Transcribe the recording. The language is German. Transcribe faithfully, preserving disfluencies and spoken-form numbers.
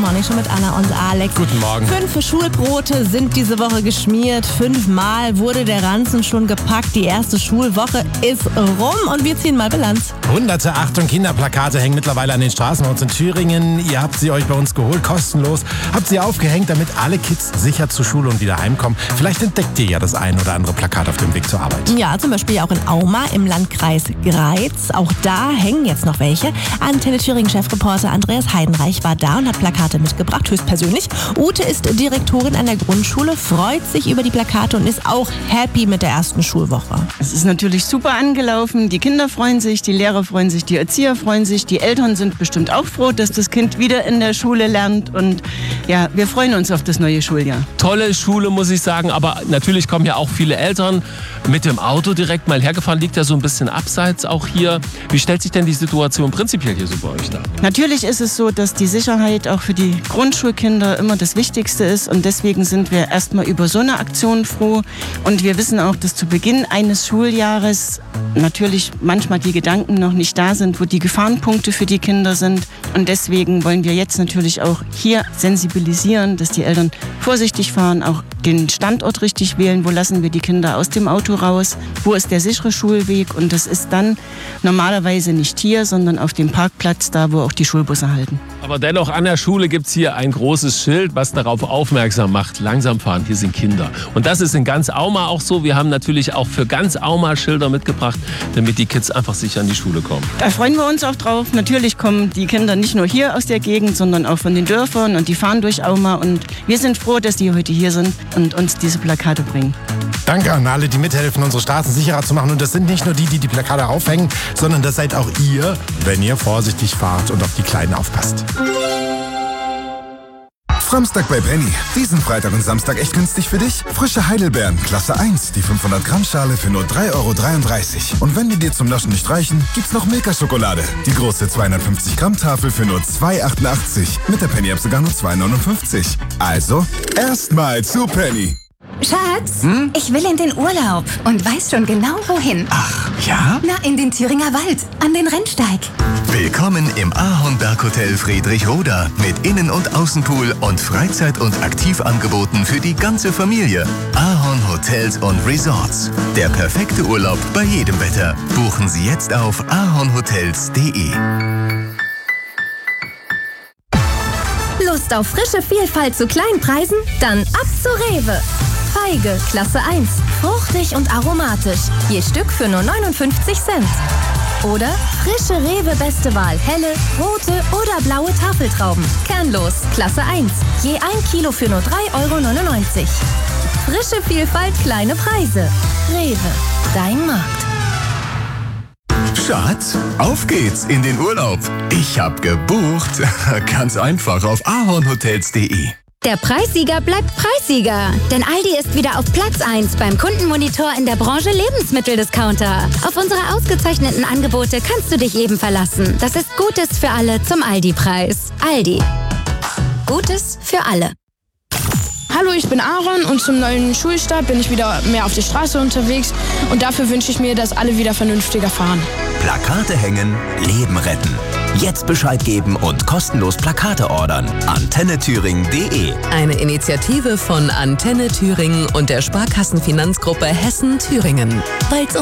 Morning Show mit Anna und Alex. Guten Morgen. Fünf Schulbrote sind diese Woche geschmiert. Fünfmal wurde der Ranzen schon gepackt. Die erste Schulwoche ist rum und wir ziehen mal Bilanz. Hunderte Achtung Kinderplakate hängen mittlerweile an den Straßen bei uns in Thüringen. Ihr habt sie euch bei uns geholt, kostenlos. Habt sie aufgehängt, damit alle Kids sicher zur Schule und wieder heimkommen. Vielleicht entdeckt ihr ja das ein oder andere Plakat auf dem Weg zur Arbeit. Ja, zum Beispiel auch in Auma im Landkreis Greiz. Auch da hängen jetzt noch welche. Antenne Thüringen-Chefreporter Andreas Heidenreich war da und hat Plakate mitgebracht, höchstpersönlich. Ute ist Direktorin an der Grundschule, freut sich über die Plakate und ist auch happy mit der ersten Schulwoche. Es ist natürlich super angelaufen. Die Kinder freuen sich, die Lehrer freuen sich, die Erzieher freuen sich. Die Eltern sind bestimmt auch froh, dass das Kind wieder in der Schule lernt. Und ja, wir freuen uns auf das neue Schuljahr. Tolle Schule, muss ich sagen. Aber natürlich kommen ja auch viele Eltern mit dem Auto direkt mal hergefahren. Liegt ja so ein bisschen abseits auch hier. Wie stellt sich denn die Situation prinzipiell hier so bei euch dar? Natürlich ist es so, dass die Sicherheit auch für die Grundschulkinder immer das Wichtigste ist. Und deswegen sind wir erstmal über so eine Aktion froh. Und wir wissen auch, dass zu Beginn eines Schuljahres natürlich manchmal die Gedanken noch nicht da sind, wo die Gefahrenpunkte für die Kinder sind. Und deswegen wollen wir jetzt natürlich auch hier sensibilisieren, dass die Eltern vorsichtig fahren, auch den Standort richtig wählen. Wo lassen wir die Kinder aus dem Auto raus? Wo ist der sichere Schulweg? Und das ist dann normalerweise nicht hier, sondern auf dem Parkplatz, da wo auch die Schulbusse halten. Aber dennoch an der Schule gibt es hier ein großes Schild, was darauf aufmerksam macht. Langsam fahren, hier sind Kinder. Und das ist in ganz Auma auch so. Wir haben natürlich auch für ganz Auma Schilder mitgebracht, damit die Kids einfach sicher an die Schule kommen. Da freuen wir uns auch drauf. Natürlich kommen die Kinder nicht nur hier aus der Gegend, sondern auch von den Dörfern und die fahren durch Auma. Und wir sind froh, dass die heute hier sind und uns diese Plakate bringen. Danke an alle, die mithelfen, unsere Straßen sicherer zu machen. Und das sind nicht nur die, die die Plakate aufhängen, sondern das seid auch ihr, wenn ihr vorsichtig fahrt und auf die Kleinen aufpasst. Framstag bei Penny. Diesen Freitag und Samstag echt günstig für dich. Frische Heidelbeeren, Klasse eins, die fünfhundert Gramm Schale für nur drei Euro dreiunddreißig. Und wenn die dir zum Naschen nicht reichen, gibt's noch Milka-Schokolade. Die große zweihundertfünfzig Gramm Tafel für nur zwei Euro achtundachtzig. Mit der Penny-App sogar nur zwei Euro neunundfünfzig. Also, erstmal zu Penny. Schatz, hm? Ich will in den Urlaub und weiß schon genau wohin. Ach, ja? Na, in den Thüringer Wald, an den Rennsteig. Willkommen im Ahornberghotel Friedrichroda mit Innen- und Außenpool und Freizeit- und Aktivangeboten für die ganze Familie. Ahorn Hotels und Resorts. Der perfekte Urlaub bei jedem Wetter. Buchen Sie jetzt auf ahornhotels punkt de. Lust auf frische Vielfalt zu kleinen Preisen? Dann ab zu Rewe. Feige, Klasse eins. Fruchtig und aromatisch. Je Stück für nur neunundfünfzig Cent. Oder frische Rewe Beste Wahl. Helle, rote oder blaue Tafeltrauben. Kernlos, Klasse eins. Je ein Kilo für nur drei Euro neunundneunzig. Frische Vielfalt, kleine Preise. Rewe, dein Markt. Schatz, auf geht's in den Urlaub. Ich hab gebucht. Ganz einfach auf ahornhotels punkt de. Der Preissieger bleibt Preissieger. Denn Aldi ist wieder auf Platz eins beim Kundenmonitor in der Branche Lebensmitteldiscounter. Auf unsere ausgezeichneten Angebote kannst du dich eben verlassen. Das ist Gutes für alle zum Aldi-Preis. Aldi. Gutes für alle. Hallo, ich bin Aaron und zum neuen Schulstart bin ich wieder mehr auf die Straße unterwegs. Und dafür wünsche ich mir, dass alle wieder vernünftiger fahren. Plakate hängen, Leben retten. Jetzt Bescheid geben und kostenlos Plakate ordern. antenne thüringen punkt de. Eine Initiative von Antenne Thüringen und der Sparkassenfinanzgruppe Hessen-Thüringen. Weil's